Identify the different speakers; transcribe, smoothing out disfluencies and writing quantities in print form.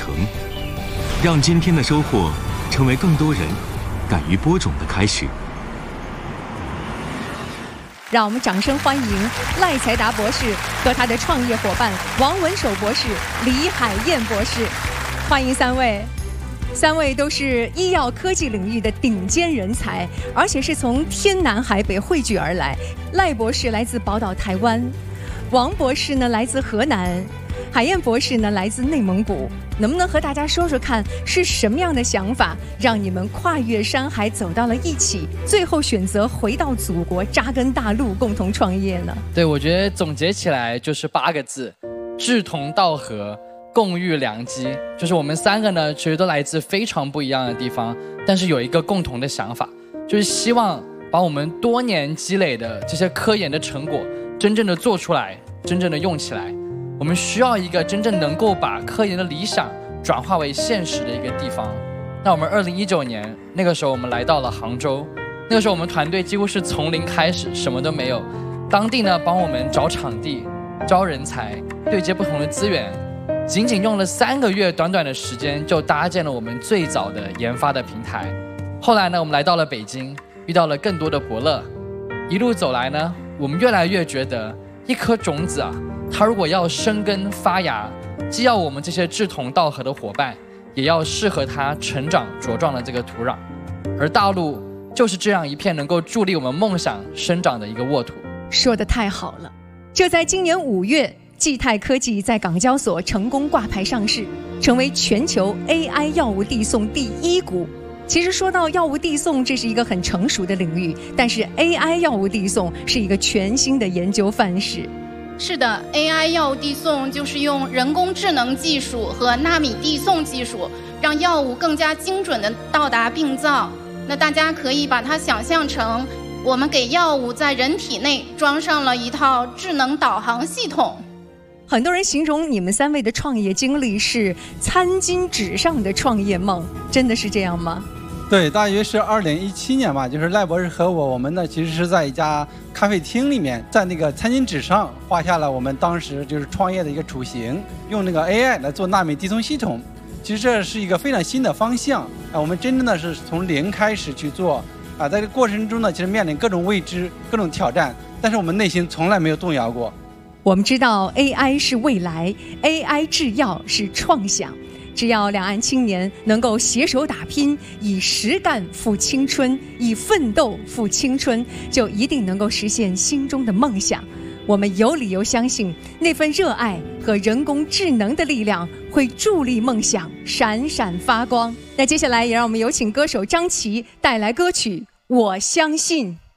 Speaker 1: 程，让今天的收获成为更多人敢于播种的开始。
Speaker 2: 让我们掌声欢迎赖才达博士和他的创业伙伴王文守博士、李海燕博士，欢迎三位。三位都是医药科技领域的顶尖人才，而且是从天南海北汇聚而来。赖博士来自宝岛台湾，王博士呢来自河南，海燕博士呢来自内蒙古。能不能和大家说说看，是什么样的想法让你们跨越山海走到了一起，最后选择回到祖国扎根大陆，共同创业呢？
Speaker 3: 对，我觉得总结起来就是8个字：志同道合，共遇良机。就是我们3个呢，其实都来自非常不一样的地方，但是有一个共同的想法，就是希望把我们多年积累的这些科研的成果，真正的做出来，真正的用起来。我们需要一个真正能够把科研的理想转化为现实的一个地方。那我们2019年那个时候，我们来到了杭州。那个时候我们团队几乎是从零开始，什么都没有。当地呢帮我们找场地、招人才、对接不同的资源，仅仅用了3个月短短的时间，就搭建了我们最早的研发的平台。后来呢，我们来到了北京，遇到了更多的伯乐。一路走来呢，我们越来越觉得一颗种子啊，它如果要生根发芽，既要我们这些志同道合的伙伴，也要适合它成长茁壮的这个土壤。而大陆就是这样一片能够助力我们梦想生长的一个沃土。
Speaker 2: 说得太好了！就在今年5月，济泰科技在港交所成功挂牌上市，成为全球 AI 药物递送第1股。其实说到药物递送，这是一个很成熟的领域，但是 AI 药物递送是一个全新的研究范式。
Speaker 4: 是的 ，AI 药物递送就是用人工智能技术和纳米递送技术，让药物更加精准地到达病灶。那大家可以把它想象成，我们给药物在人体内装上了一套智能导航系统。
Speaker 2: 很多人形容你们3位的创业经历是餐巾纸上的创业梦，真的是这样吗？
Speaker 5: 对，大约是2017年吧，就是赖博士和我们呢其实是在一家咖啡厅里面，在那个餐巾纸上画下了我们当时就是创业的一个雏形，用那个 AI 来做纳米递送系统。其实这是一个非常新的方向我们真正的是从零开始去做在这个过程中呢，其实面临各种未知、各种挑战，但是我们内心从来没有动摇过。
Speaker 2: 我们知道 AI 是未来， AI 制药是创想。只要两岸青年能够携手打拼，以实干赴青春，以奋斗赴青春，就一定能够实现心中的梦想。我们有理由相信，那份热爱和人工智能的力量会助力梦想闪闪发光。那接下来也让我们有请歌手张琪带来歌曲《我相信》。